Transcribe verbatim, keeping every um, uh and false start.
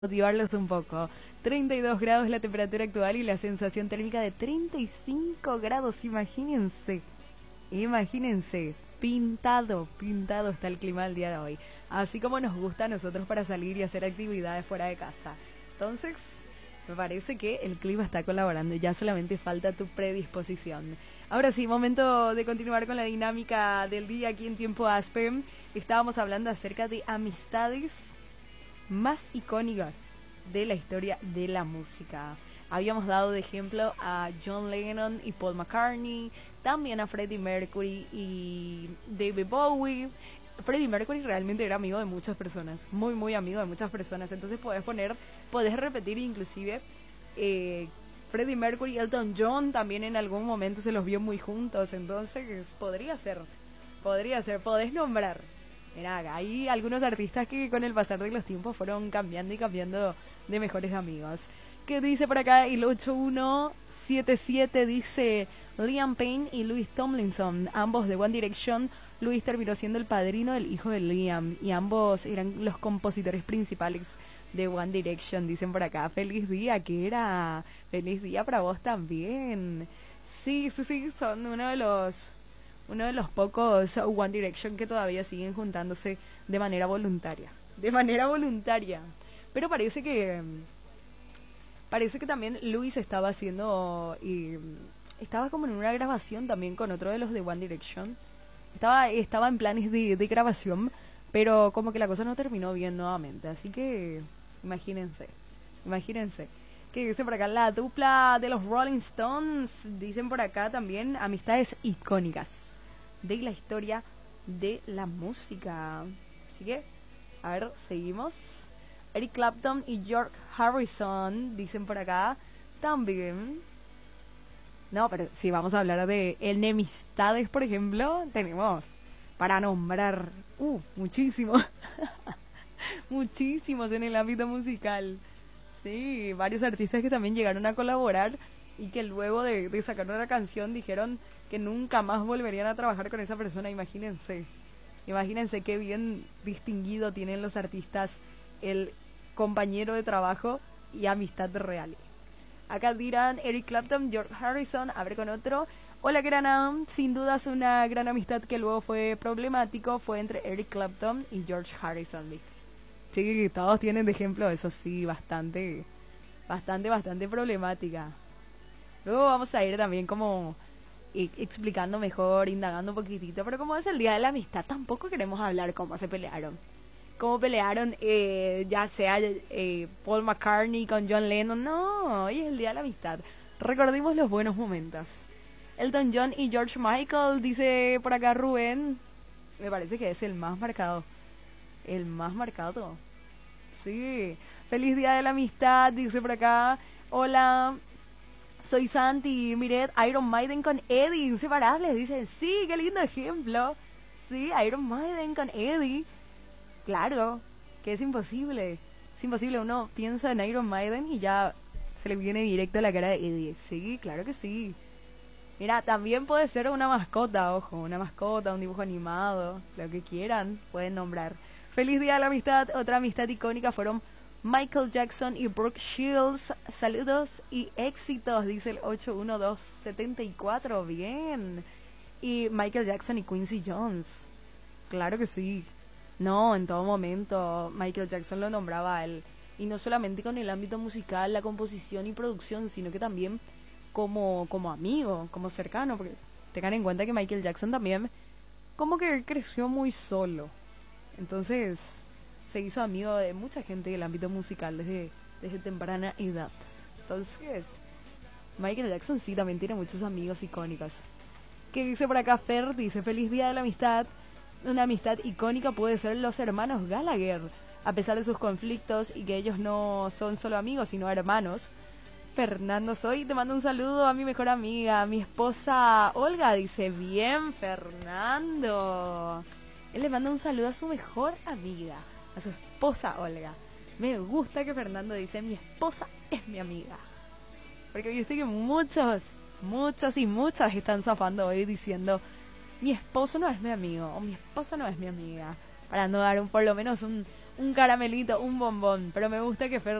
motivarlos un poco. treinta y dos grados la temperatura actual y la sensación térmica de treinta y cinco grados, imagínense. Imagínense, pintado, pintado está el clima del día de hoy. Así como nos gusta a nosotros para salir y hacer actividades fuera de casa. Entonces, me parece que el clima está colaborando, ya solamente falta tu predisposición. Ahora sí, momento de continuar con la dinámica del día aquí en Tiempo Aspen. Estábamos hablando acerca de amistades más icónicas de la historia de la música. Habíamos dado de ejemplo a John Lennon y Paul McCartney, también a Freddie Mercury y David Bowie. Freddie Mercury realmente era amigo de muchas personas, muy muy amigo de muchas personas, entonces podés poner, podés repetir inclusive eh, Freddie Mercury y Elton John también en algún momento se los vio muy juntos, entonces podría ser, podría ser, podés nombrar. Mira, hay algunos artistas que con el pasar de los tiempos fueron cambiando y cambiando de mejores amigos. ¿Qué dice por acá? El ocho uno siete siete dice Liam Payne y Louis Tomlinson, ambos de One Direction. Louis terminó siendo el padrino del hijo de Liam y ambos eran los compositores principales de One Direction, dicen por acá. Feliz día, ¿qué era? Feliz día para vos también. Sí, sí, sí, son uno de los... uno de los pocos One Direction que todavía siguen juntándose de manera voluntaria. De manera voluntaria. Pero parece que... Parece que también Louis estaba haciendo... Y estaba como en una grabación también con otro de los de One Direction. Estaba, estaba en planes de, de grabación, pero como que la cosa no terminó bien nuevamente. Así que... Imagínense. Imagínense. Que dice por acá la dupla de los Rolling Stones. Dicen por acá también amistades icónicas de la historia de la música. Así que, a ver, seguimos. Eric Clapton y George Harrison, dicen por acá, también. No, pero si vamos a hablar de enemistades, por ejemplo, tenemos para nombrar, uh, muchísimos, muchísimos en el ámbito musical. Sí, varios artistas que también llegaron a colaborar y que luego de, de sacar una canción dijeron que nunca más volverían a trabajar con esa persona. Imagínense, imagínense qué bien distinguido tienen los artistas el compañero de trabajo y amistad real. Acá dirán Eric Clapton, George Harrison, a ver con otro. Hola Grana, sin dudas una gran amistad que luego fue problemático fue entre Eric Clapton y George Harrison. Sí, todos tienen de ejemplo eso, sí, bastante, bastante, bastante problemática. Luego vamos a ir también como eh, explicando mejor, indagando un poquitito, pero como es el Día de la Amistad, tampoco queremos hablar cómo se pelearon. Cómo pelearon, eh, ya sea eh, Paul McCartney con John Lennon, no, hoy es el Día de la Amistad. Recordemos los buenos momentos. Elton John y George Michael, dice por acá Rubén, me parece que es el más marcado. El más marcado. Sí. Feliz Día de la Amistad, dice por acá. Hola, soy Santi. Miret, Iron Maiden con Eddie, inseparables. Dice, sí, qué lindo ejemplo. Sí, Iron Maiden con Eddie. Claro, que es imposible. Es imposible, uno piensa en Iron Maiden y ya se le viene directo a la cara de Eddie. Sí, claro que sí. Mira, también puede ser una mascota, ojo, una mascota, un dibujo animado, lo que quieran, pueden nombrar. Feliz Día de la Amistad. Otra amistad icónica fueron Michael Jackson y Brooke Shields. Saludos y éxitos, dice el ocho uno dos siete cuatro. Bien. Y Michael Jackson y Quincy Jones. Claro que sí. No, en todo momento Michael Jackson lo nombraba a él. Y no solamente con el ámbito musical, la composición y producción, sino que también como, como amigo, como cercano. Porque tengan en cuenta que Michael Jackson también como que creció muy solo. Entonces se hizo amigo de mucha gente del ámbito musical desde, desde temprana edad. Entonces Michael Jackson sí también tiene muchos amigos icónicos. ¿Qué dice por acá Fer? Dice, feliz Día de la Amistad. Una amistad icónica puede ser los hermanos Gallagher. A pesar de sus conflictos y que ellos no son solo amigos sino hermanos. Fernando soy, te mando un saludo a mi mejor amiga, a mi esposa Olga. Dice, bien Fernando. Él le manda un saludo a su mejor amiga, a su esposa Olga. Me gusta que Fernando dice, mi esposa es mi amiga. Porque viste que muchos, muchos y muchas están zafando hoy diciendo, mi esposo no es mi amigo, o mi esposa no es mi amiga. Para no dar un, por lo menos un, un caramelito, un bombón. Pero me gusta que Fer